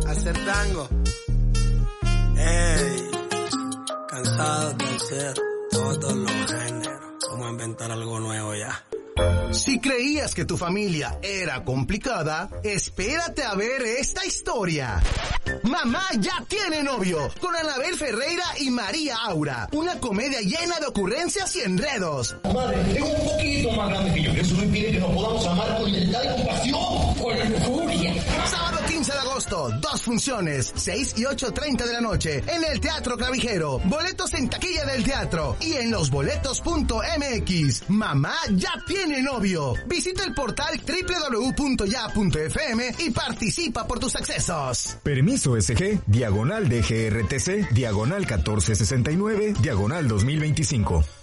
hacer tango. Ey, cansado de hacer todos los géneros. Vamos a inventar algo nuevo ya. Si creías que tu familia era complicada, espérate a ver esta historia. Mamá ya tiene novio, con Anabel Ferreira y María Aura. Una comedia llena de ocurrencias y enredos. Madre, es un poquito más grande que yo. Eso no impide que nos podamos amar con libertad y compasión. Con furia. Sábado 15 de agosto, 2 funciones, 6 y 8:30 de la noche, en el Teatro Clavijero. Boletos en taquilla del teatro y en losboletos.mx. Mamá ya tiene novio. Visita el portal www.ya.fm y participa por tus accesos. Permiso SG, diagonal DGRTC, diagonal 1469, diagonal 2025.